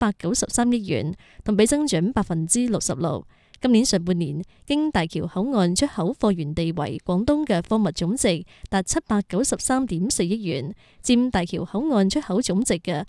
793億元，同比增長66%。今年上半年，經大橋口岸出口貨源地為廣東嘅貨物總值達793.4億元，佔大橋口岸出口總值嘅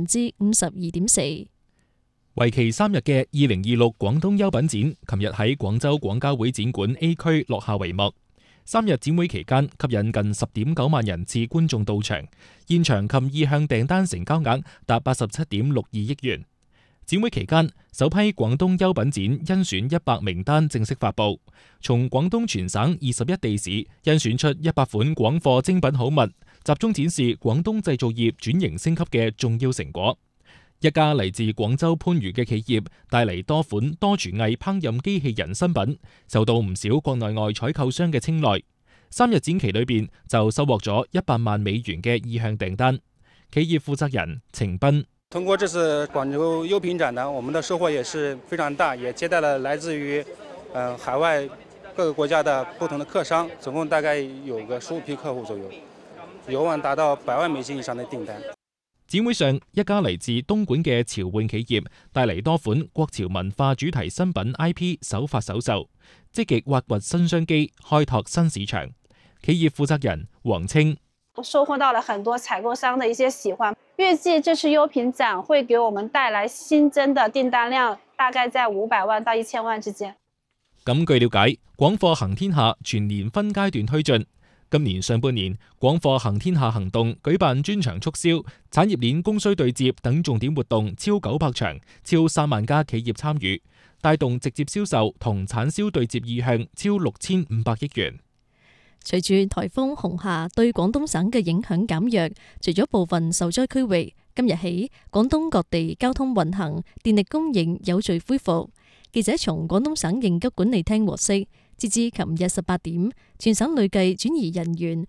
52.4%。 為期3日嘅2026廣東優品展，琴日喺廣州廣交會展館 A 區落下帷幕。3日展會期間，吸引近10.9萬人次觀眾到場，現場及意向訂單成交額達87.62億元。展會期間，首批廣東優品展甄選100名單正式發布，從廣東全省21地市甄選出100款廣貨精品好物，集中展示廣東製造業轉型升級嘅重要成果。一家嚟自廣州番禺嘅企業帶嚟多款多廚藝烹飪機器人新品，受到唔少國內外採購商嘅青睞。3日展期裏邊就收穫咗100萬美元嘅意向訂單。企業負責人程斌： 通過這次廣州優品展呢，我們的收穫也是非常大，也接待了來自於海外各個國家的不同的客商，總共大概有個15批客戶左右，有望達到100萬美金以上的訂單。 展會上，一家嚟自東莞嘅潮玩企業帶嚟多款國潮文化主題新品 IP 首發首售，積極挖掘新商機，開拓新市場。企業負責人黃青： 收穫到了很多採購商的一些喜歡，預計這次優品展會給我們帶來新增的訂單量，大概在500萬到1000萬之間。 咁據了解，廣貨行天下全年分階段推進。今年上半年，廣貨行天下行動舉辦專場促銷、產業鏈供需對接等重點活動超900場，超3萬家企業參與，帶動直接銷售同產銷對接意向超6500億元。 隨住颱風紅夏對廣東省嘅影響減弱，除咗部分受災區域，今日起廣東各地交通運行、電力供應有序恢復。記者從廣東省應急管理廳獲悉，截至琴日18點，全省累計轉移人員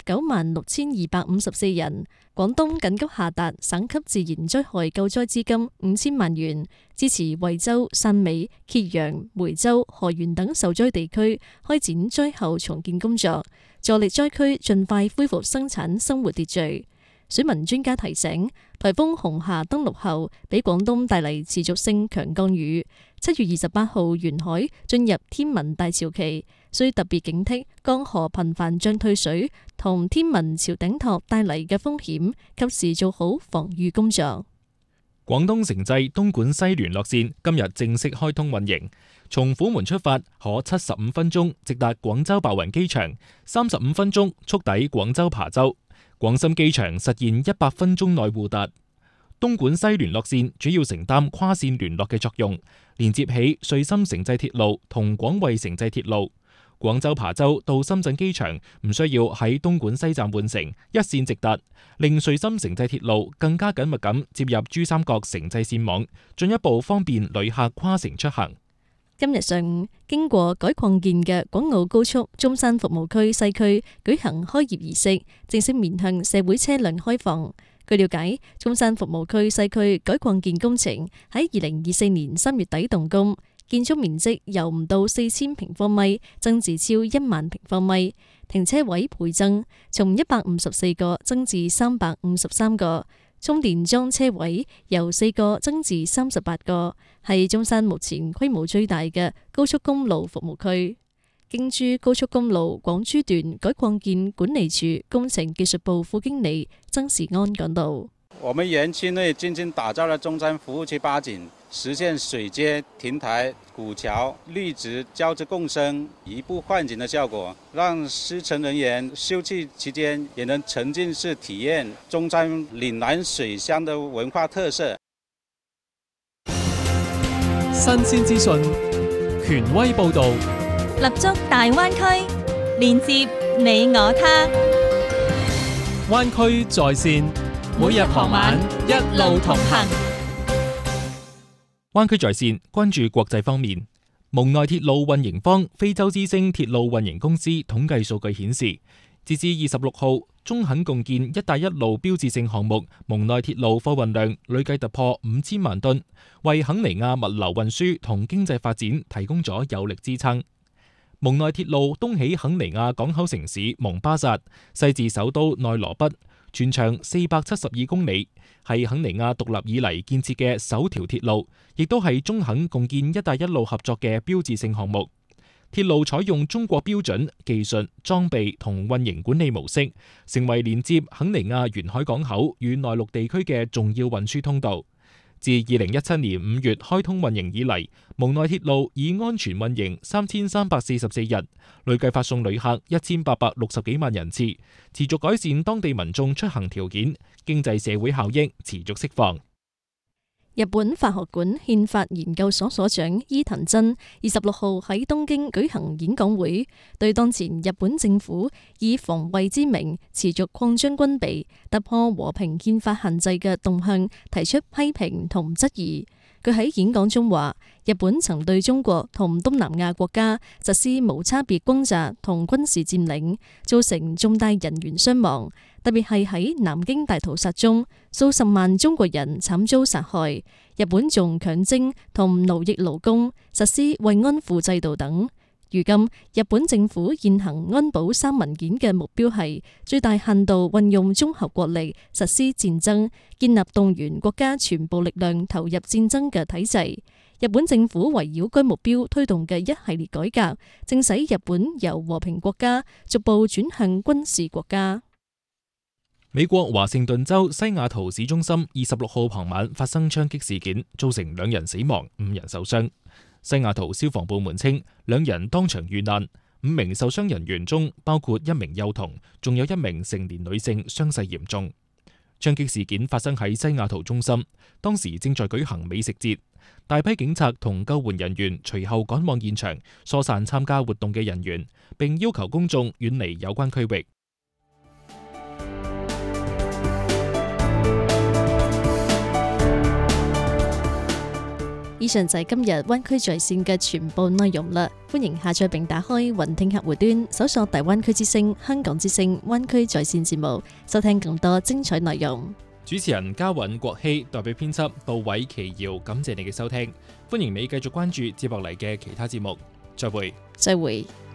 896254人。廣東緊急下達省級自然災害救災資金5000萬元，支持惠州、汕尾、揭陽、梅州、河源等受災地區開展災後重建工作，助力災區盡快恢復生產生活秩序。水文專家提醒，颱風紅夏登陸後，俾廣東帶嚟持續性強降雨。7月28號沿海進入天文大潮期，需特別警惕江河頻繁漲退水同天文潮頂托帶嚟嘅風險，及時做好防禦工作。 廣東城際東莞西聯絡線今日正式開通運營，從虎門出發可75分鐘直達廣州白雲機場，35分鐘速抵廣州琶洲。廣深機場實現100分鐘內互達。東莞西聯絡線主要承擔跨線聯絡嘅作用，連接起穗深城際鐵路同廣惠城際鐵路。廣州琶洲到深圳機場唔需要喺東莞西站換乘，一線直達，令穗深城際鐵路更加緊密咁接入珠三角城際線網，進一步方便旅客跨城出行。 今日上午，經過改擴建嘅港澳高速中山服務區西區舉行開業儀式，正式面向社會車輛開放。據了解，中山服務區西區改擴建工程喺2024年3月底動工，建築面積由唔到4000平方米增至超1萬平方米，停車位倍增，從154個增至353個，充電樁車位由4個增至38個，係中山目前規模最大嘅高速公路服務區。京珠高速公路廣珠段改擴建管理處工程技術部副經理曾時安講道： 我們園區內精心打造了中山服務區8景，實現水街、亭台、古橋、綠植交織共生、移步換景的效果，讓施工人員休憩期間也能沉浸式體驗中山嶺南水鄉的文化特色。 新鮮資訊，權威報導。 立足大灣區，連接你我他。 灣區在線，每日傍晚一路同行。 灣區在線關注國際方面，蒙內鐵路運營方非洲之星鐵路運營公司統計數據顯示，截至26號，中肯共建「一帶一路」標誌性項目蒙內鐵路貨運量累計突破5000萬噸，為肯尼亞物流運輸同經濟發展提供咗有力支撐。蒙內鐵路東起肯尼亞港口城市蒙巴薩，西至首都內羅畢，全長472公里， 係肯尼亞獨立以嚟建設嘅首條鐵路，亦都係中肯共建一帶一路合作嘅標誌性項目。鐵路採用中國標準技術、裝備同運營管理模式，成為連接肯尼亞沿海港口與內陸地區嘅重要運輸通道。自2017年5月開通運營以嚟，蒙內鐵路已安全運營3344日，累計發送旅客1860幾萬人次，持續改善當地民眾出行條件，經濟社會效益持續釋放。 日本法學館憲法研究所所長伊藤真26號喺東京舉行演講會，對當前日本政府以防衛之名持續擴張軍備、突破和平憲法限制嘅動向提出批評同質疑。佢喺演講中話，日本曾對中國同東南亞國家實施無差別轟炸同軍事佔領，造成重大人員傷亡，特別係喺南京大屠殺中，數十萬中國人慘遭殺害。日本仲強徵同奴役勞工，實施慰安婦制度等。如今，日本政府現行安保3文件嘅目標係最大限度運用綜合國力實施戰爭，建立動員國家全部力量投入戰爭嘅體制。日本政府圍繞該目標推動嘅一系列改革，正使日本由和平國家逐步轉向軍事國家。 美國華盛頓州西雅圖市中心26號傍晚發生槍擊事件，造成2人死亡、5人受傷。西雅圖消防部門稱，2人當場遇難，5名受傷人員中包括1名幼童，仲有1名成年女性傷勢嚴重。槍擊事件發生喺西雅圖中心，當時正在舉行美食節，大批警察同救援人員隨後趕往現場，疏散參加活動嘅人員，並要求公眾遠離有關區域。 以上就係今日灣區在線嘅全部內容啦，歡迎下載並打開雲聽客戶端，搜索大灣區之聲、香港之聲、灣區在線節目，收聽更多精彩內容。 主持人嘉允國希，代表編輯杜偉奇瑤，感謝你嘅收聽，歡迎你繼續關注接落嚟嘅其他節目，再會。 再會。